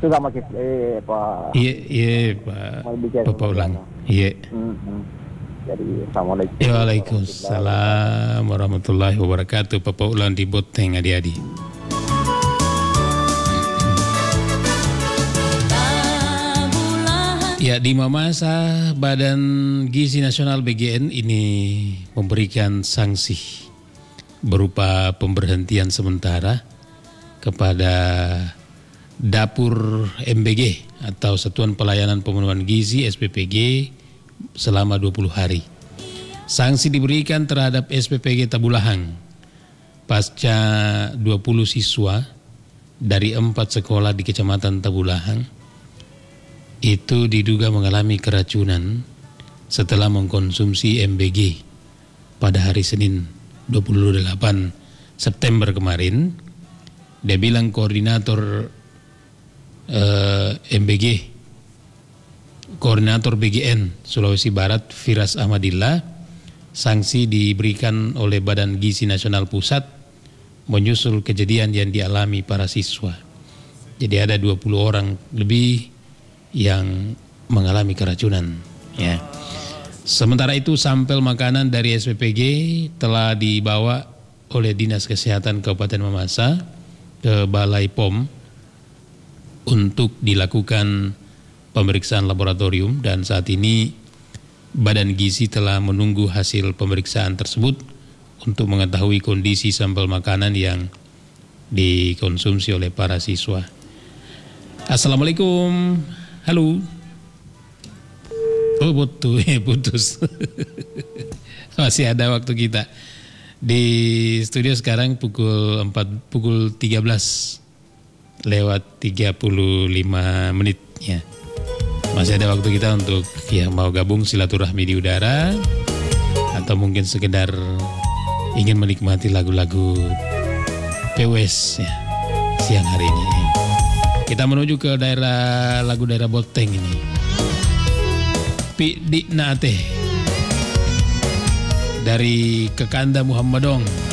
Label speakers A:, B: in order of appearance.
A: itu sama kita Pak.
B: Iya Bapak ulang. Iya.
A: Jadi assalamualaikum.
B: Waalaikumsalam warahmatullahi wabarakatuh. Bapak ulang di Boteng adik-adik. Ya, di masa Badan Gizi Nasional BGN ini memberikan sanksi berupa pemberhentian sementara kepada Dapur MBG atau Satuan Pelayanan Pemenuhan Gizi SPPG selama 20 hari. Sanksi diberikan terhadap SPPG Tabulahang pasca 20 siswa dari 4 sekolah di Kecamatan Tabulahang itu diduga mengalami keracunan setelah mengkonsumsi MBG pada hari Senin 28 September kemarin. Dia bilang koordinator MBG, koordinator BGN Sulawesi Barat Firas Ahmadillah, sanksi diberikan oleh Badan Gizi Nasional Pusat menyusul kejadian yang dialami para siswa. Jadi ada 20 orang lebih yang mengalami keracunan, ya. Sementara itu sampel makanan dari SPPG telah dibawa oleh Dinas Kesehatan Kabupaten Mamasa ke Balai POM untuk dilakukan pemeriksaan laboratorium, dan saat ini Badan Gizi telah menunggu hasil pemeriksaan tersebut untuk mengetahui kondisi sampel makanan yang dikonsumsi oleh para siswa. Assalamualaikum. Halo. Oh putus. Masih ada waktu kita. Di studio sekarang pukul 13 lewat 35 menit ya. Masih ada waktu kita untuk yang mau gabung silaturahmi di udara atau mungkin sekedar ingin menikmati lagu-lagu PWS ya, siang hari ini. Kita menuju ke lagu daerah Boteng ini. Pi di Nate dari Kekanda Muhammadong.